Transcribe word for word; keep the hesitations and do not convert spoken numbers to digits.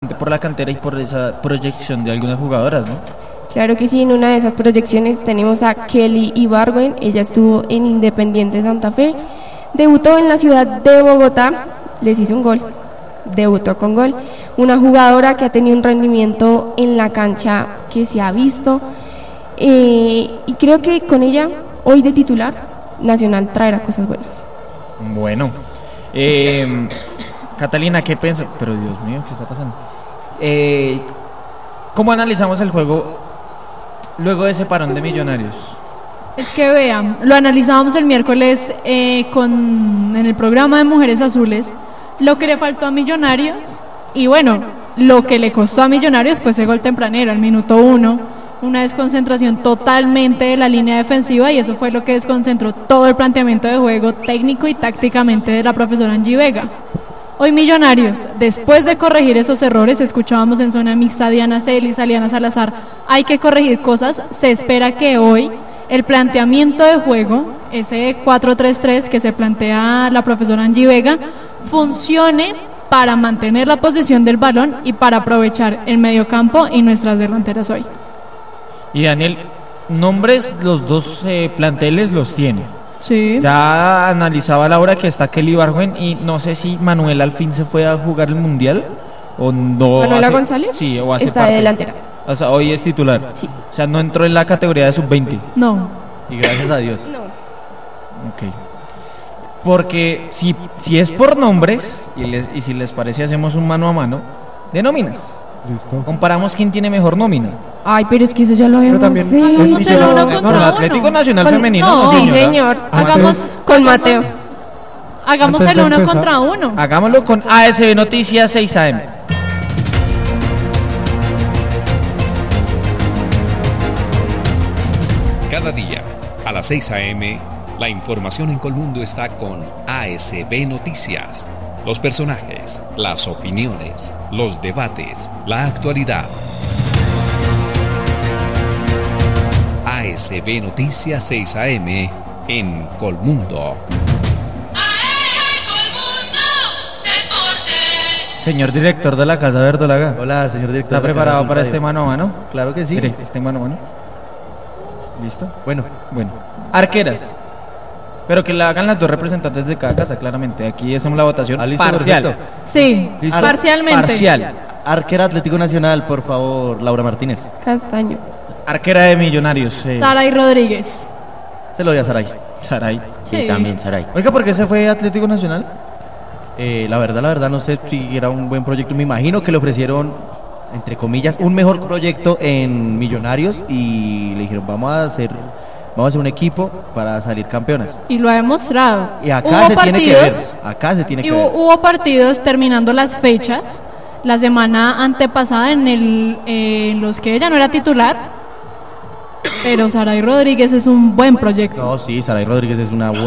bastante por la cantera y por esa proyección de algunas jugadoras, ¿no? Claro que sí, en una de esas proyecciones tenemos a Kelly Ibargüen. Ella estuvo en Independiente Santa Fe, debutó en la ciudad de Bogotá, les hizo un gol, debutó con gol. Una jugadora que ha tenido un rendimiento en la cancha que se ha visto, eh, y creo que con ella, hoy de titular, Nacional traerá cosas buenas. Bueno, eh, Catalina, ¿qué piensas? Pero Dios mío, ¿qué está pasando? Eh, ¿Cómo analizamos el juego luego de ese parón de Millonarios? Es que vean, lo analizábamos el miércoles eh, con, en el programa de Mujeres Azules, lo que le faltó a Millonarios, y bueno, lo que le costó a Millonarios fue ese gol tempranero, al minuto uno, una desconcentración totalmente de la línea defensiva, y eso fue lo que desconcentró todo el planteamiento de juego técnico y tácticamente de la profesora Angie Vega. Hoy Millonarios, después de corregir esos errores, escuchábamos en zona mixta a Diana Celis, a Liana Salazar, hay que corregir cosas, se espera que hoy el planteamiento de juego, ese cuatro tres tres que se plantea la profesora Angie Vega, funcione para mantener la posición del balón y para aprovechar el mediocampo y nuestras delanteras hoy. Y Daniel, nombres, los dos eh, planteles los tiene. Sí. Ya analizaba la hora que está Kelly Ibargüen y no sé si Manuela al fin se fue a jugar el mundial o no. ¿Manuela hace, González? Sí, o hace está parte. de delantera. O sea, hoy es titular. Sí. O sea, no entró en la categoría de sub veinte. No. Y gracias a Dios. No. Ok. Porque si, si es por nombres y, les, y si les parece hacemos un mano a mano de nóminas. Listo. Comparamos quién tiene mejor nómina. Ay, pero es que eso ya lo habíamos también- hecho. Hagamos el uno No, contra el uno. Atlético Nacional Con- Femenino. no, Sí, señora. señor. Hagamos Con Mateo. Hagamos Antes el de uno empezar- contra uno. Hagámoslo con A S B Noticias seis A M. Cada día, a las seis a eme, la información en Colmundo está con A S B Noticias. Los personajes, las opiniones, los debates, la actualidad. A S B Noticias seis a eme en Colmundo. Señor director de la Casa Verdolaga, Hola, señor director. ¿está de la preparado Casa para Azul este Radio. mano a mano? Claro que sí. Mire, este mano a mano. ¿Listo? Bueno, Bueno. Arqueras. Pero que la hagan las dos representantes de cada casa, claramente. Aquí hacemos la votación ah, listo, parcial. perfecto. Sí, ¿Listo? parcialmente. Parcial. Arquera Atlético Nacional, por favor, Laura Martínez. Castaño. Arquera de Millonarios. Eh, Saray Rodríguez. Se lo doy a Saray. Saray. Sí. Saray. Oiga, ¿por qué se fue Atlético Nacional? Eh, la verdad, la verdad, no sé si era un buen proyecto. Me imagino que le ofrecieron, entre comillas, un mejor proyecto en Millonarios y le dijeron, vamos a hacer, vamos a hacer un equipo para salir campeonas. Y lo ha demostrado. Y acá Hubo se tiene que ver. partidos- Acá se tiene Y que hubo, ver. hubo partidos terminando las fechas la semana antepasada en el eh, en los que ella no era titular, pero Saray Rodríguez es un buen proyecto. No, sí, Saray Rodríguez es una buena.